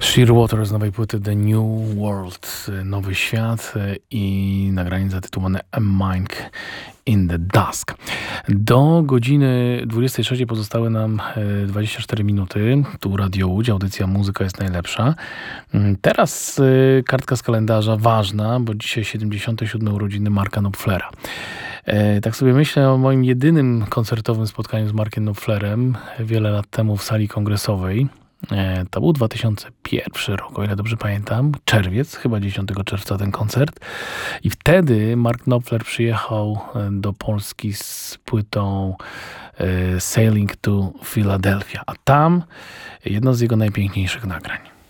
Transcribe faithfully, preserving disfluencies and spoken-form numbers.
Shearwater z nowej płyty The New World, Nowy Świat i nagranie zatytułowane A Mink in the Dusk. Do godziny dwudziestej trzeciej pozostały nam dwadzieścia cztery minuty. Tu Radio Łódź, audycja Muzyka jest najlepsza. Teraz kartka z kalendarza ważna, bo dzisiaj siedemdziesiąte siódme urodziny Marka Knopflera. Tak sobie myślę o moim jedynym koncertowym spotkaniu z Markiem Knopflerem wiele lat temu w sali kongresowej. To był dwa tysiące pierwszy rok, o ile dobrze pamiętam, czerwiec, chyba dziesiątego czerwca ten koncert. I wtedy Mark Knopfler przyjechał do Polski z płytą Sailing to Philadelphia, a tam jedno z jego najpiękniejszych nagrań.